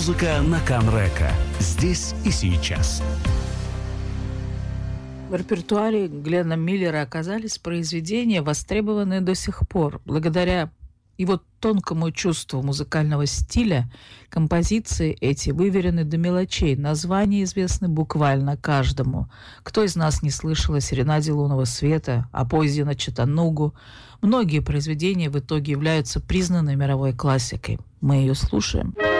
Музыка на Канрека. Здесь и сейчас. В репертуаре Гленна Миллера оказались произведения, востребованные до сих пор. Благодаря его тонкому чувству музыкального стиля композиции эти выверены до мелочей. Названия известны буквально каждому. Кто из нас не слышал о «Серенаде лунного света», о «Поезде на Чаттанугу»? Многие произведения в итоге являются признанной мировой классикой. Мы ее слушаем.